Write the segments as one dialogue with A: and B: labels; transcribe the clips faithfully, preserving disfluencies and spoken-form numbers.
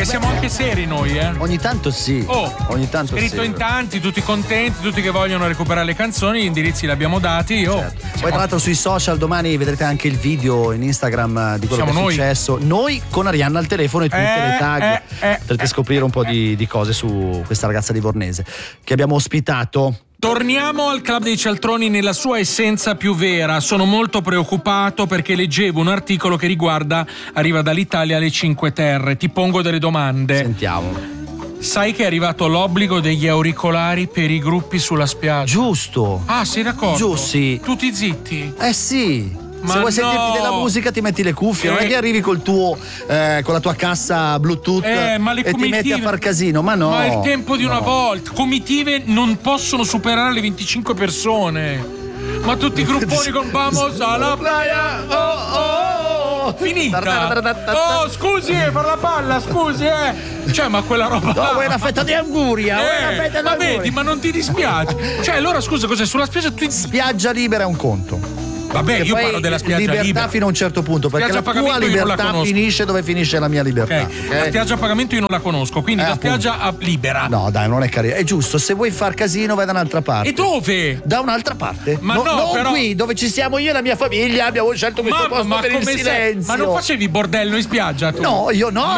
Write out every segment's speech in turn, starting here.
A: siamo anche seri noi, eh.
B: Ogni tanto sì.
A: Oh,
B: ogni tanto
A: scritto
B: sì.
A: in tanti, tutti contenti, tutti che vogliono recuperare le canzoni, gli indirizzi li abbiamo dati. Oh,
B: certo. Poi tra l'altro sui social domani vedrete anche il video in Instagram di quello
A: siamo
B: che è
A: noi.
B: successo. Noi con Arianna al telefono e tutte
A: Eh,
B: le tag
A: eh, eh,
B: per
A: eh,
B: scoprire un po' di, di cose su questa ragazza livornese che abbiamo ospitato.
A: Torniamo al Club dei Cialtroni nella sua essenza più vera. Sono molto preoccupato perché leggevo un articolo che riguarda arriva dall'Italia alle Cinque Terre. Ti pongo delle domande.
B: Sentiamo.
A: Sai che è arrivato l'obbligo degli auricolari per i gruppi sulla spiaggia?
B: Giusto.
A: Ah, sei d'accordo?
B: Giù, sì.
A: Tutti zitti?
B: Eh sì.
A: Ma
B: se vuoi
A: no.
B: sentirti della musica ti metti le cuffie,
A: Eh.
B: non è che arrivi col tuo eh, con la tua cassa Bluetooth
A: Eh, ma le
B: e ti
A: comitive-
B: metti a far casino, ma no.
A: Ma è il tempo di una
B: no.
A: volta. Comitive non possono superare le venticinque persone. Ma tutti i grupponi con vamos alla playa. Oh, oh, oh. Finita. Oh, scusi, per la palla, scusi, eh. Cioè, ma quella roba.
B: No, vuoi una fetta di anguria? Vuoi una
A: Eh,
B: fetta di
A: ma
B: anguria?
A: vedi, ma non ti dispiace? Cioè, allora scusa, cos'è? Sulla spiaggia tu.
B: Spiaggia libera è un conto.
A: Vabbè,
B: Che
A: io
B: poi
A: parlo della spiaggia
B: libertà
A: libera.
B: fino a un certo punto, perché
A: Spiaggia
B: la
A: a
B: tua
A: pagamento io non la
B: libertà
A: conosco.
B: finisce dove finisce la mia libertà.
A: Ok,
B: ok?
A: la spiaggia a pagamento io non la conosco, quindi
B: Eh,
A: la
B: appunto.
A: spiaggia a- libera.
B: No, dai, non è carino. È giusto, se vuoi far casino vai da un'altra parte.
A: E dove?
B: Da un'altra parte?
A: Ma no,
B: non
A: però-
B: qui, dove ci siamo io e la mia famiglia, abbiamo scelto questo
A: Mamma,
B: posto
A: ma
B: per il
A: come sei?
B: silenzio.
A: Ma non facevi bordello in spiaggia tu?
B: No, io no.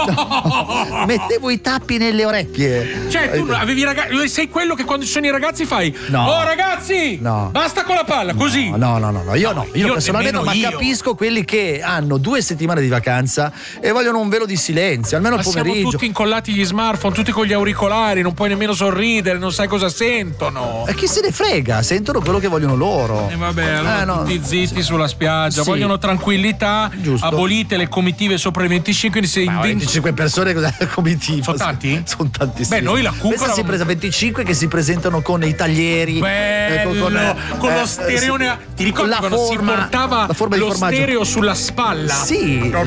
A: No.
B: Mettevo i tappi nelle orecchie.
A: Cioè, tu avevi ragazzi, sei quello che quando ci sono i ragazzi fai.
B: No.
A: Oh ragazzi!
B: No.
A: Basta con la palla, così.
B: No, no, no, no, io no, io,
A: io
B: personalmente no, ma
A: nemmeno io.
B: capisco quelli che hanno due settimane di vacanza e vogliono un velo di silenzio, almeno
A: Ma
B: il
A: siamo
B: pomeriggio.
A: tutti incollati agli smartphone, tutti con gli auricolari, non puoi nemmeno sorridere, non sai cosa sentono.
B: E chi se ne frega, sentono quello che vogliono loro.
A: E vabbè, allora
B: Eh, no.
A: tutti zitti sulla spiaggia,
B: Sì.
A: vogliono tranquillità,
B: Giusto.
A: abolite le comitive sopra i venticinque, quindi se
B: Ma
A: inventi-
B: venticinque persone cosa comitiva?
A: Sono tanti?
B: Sono tantissimi.
A: Beh, noi la Cucca
B: Questa si
A: eravamo-
B: presa venticinque che si presentano con i taglieri.
A: Bello,
B: eh,
A: con,
B: eh,
A: lo stereone.
B: sì.
A: Ti ricordi
B: La
A: quando
B: forma-
A: si portava
B: la forma di
A: lo
B: formaggio.
A: stereo sulla spalla?
B: Sì, il-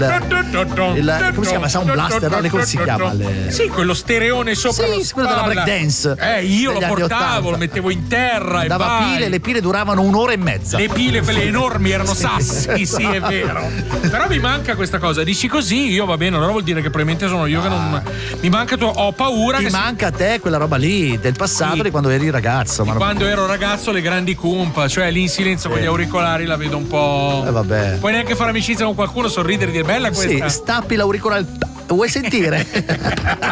B: il- come si chiama? Sound Blaster, no? Come si chiama? Le-
A: Sì, quello stereone sopra
B: Sì,
A: la
B: quello della
A: spalla.
B: break dance
A: Eh, io lo
B: degli anni
A: portavo,
B: ottanta.
A: lo mettevo in terra e
B: Dava
A: vai.
B: pile, le pile duravano un'ora e mezza.
A: Le pile, quelle enormi, erano
B: Sì,
A: sassi, sì, è
B: esatto.
A: vero. Però mi manca questa cosa. Dici così, io va bene, allora vuol dire che probabilmente sono io che non. Mi manca, tu- ho paura
B: Ti
A: che. si-
B: manca a te quella roba lì del passato
A: Sì.
B: di quando eri ragazzo. Ma non-
A: Quando ero ragazzo, le grandi cumpa, cioè lì in silenzio con gli auricolari la vedo un po'.
B: Eh, vabbè.
A: Puoi neanche fare amicizia con qualcuno, sorridere e dire bella
B: Sì,
A: questa.
B: stappi l'auricolare. Vuoi sentire?